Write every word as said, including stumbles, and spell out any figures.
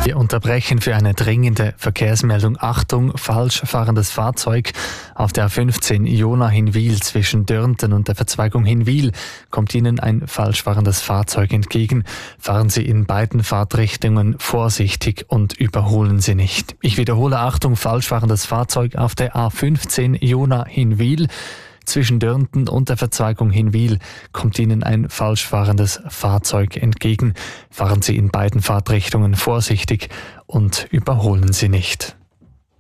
Wir unterbrechen für eine dringende Verkehrsmeldung. Achtung, falsch fahrendes Fahrzeug auf der A fünfzehn Jona-Hinwil zwischen Dörnten und der Verzweigung Hinwil kommt Ihnen ein falsch fahrendes Fahrzeug entgegen. Fahren Sie in beiden Fahrtrichtungen vorsichtig und überholen Sie nicht. Ich wiederhole, Achtung, falsch fahrendes Fahrzeug auf der A fünfzehn Jona-Hinwil. Zwischen Dörnten und der Verzweigung Hinwil kommt Ihnen ein falsch fahrendes Fahrzeug entgegen. Fahren Sie in beiden Fahrtrichtungen vorsichtig und überholen Sie nicht.